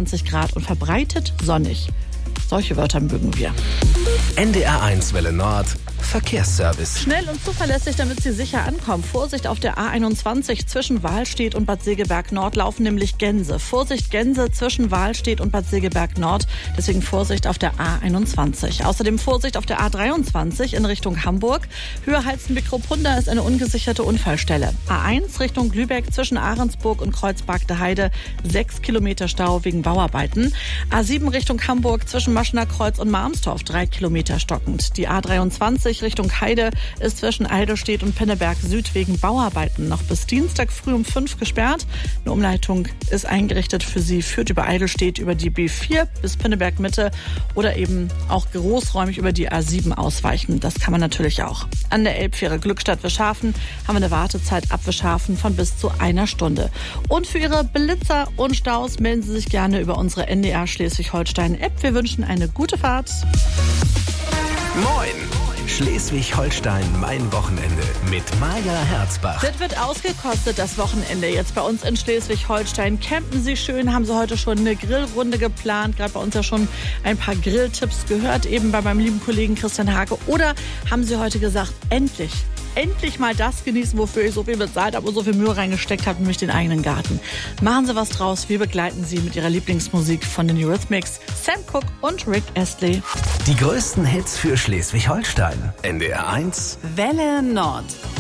20 Grad und verbreitet sonnig. Solche Wörter mögen wir. NDR1 Welle Nord, Verkehrsservice. Schnell und zuverlässig, damit Sie sicher ankommen. Vorsicht auf der A21 zwischen Wahlstedt und Bad Segeberg Nord laufen nämlich Gänse. Vorsicht, Gänse zwischen Wahlstedt und Bad Segeberg Nord. Deswegen Vorsicht auf der A21. Außerdem Vorsicht auf der A23 in Richtung Hamburg. Höhe Heizen-Bickrupunda ist eine ungesicherte Unfallstelle. A1 Richtung Lübeck zwischen Ahrensburg und Kreuzberg der Heide. 6 Kilometer Stau wegen Bauarbeiten. A7 Richtung Hamburg zwischen Maschener Kreuz und Marmstorf. 3 Kilometer stockend. Die A23 Richtung Heide ist zwischen Eidelstedt und Pinneberg Süd wegen Bauarbeiten noch bis Dienstag früh um 5 gesperrt. Eine Umleitung ist eingerichtet für Sie, führt über Eidelstedt über die B4 bis Pinneberg Mitte oder eben auch großräumig über die A7 ausweichen. Das kann man natürlich auch. An der Elbfähre Glückstadt-Wischhafen haben wir eine Wartezeit ab Wischhafen von bis zu 1 Stunde. Und für Ihre Blitzer und Staus melden Sie sich gerne über unsere NDR Schleswig-Holstein-App. Wir wünschen eine gute Fahrt. Moin! Schleswig-Holstein, mein Wochenende mit Maja Herzbach. Das wird ausgekostet, das Wochenende jetzt bei uns in Schleswig-Holstein. Campen Sie schön, haben Sie heute schon eine Grillrunde geplant, gerade bei uns ja schon ein paar Grilltipps gehört, eben bei meinem lieben Kollegen Christian Hake. Oder haben Sie heute gesagt, endlich mal das genießen, wofür ich so viel bezahlt habe und so viel Mühe reingesteckt habe, nämlich den eigenen Garten. Machen Sie was draus, wir begleiten Sie mit Ihrer Lieblingsmusik von den Eurythmics, Sam Cooke und Rick Astley. Die größten Hits für Schleswig-Holstein. NDR1 Welle Nord.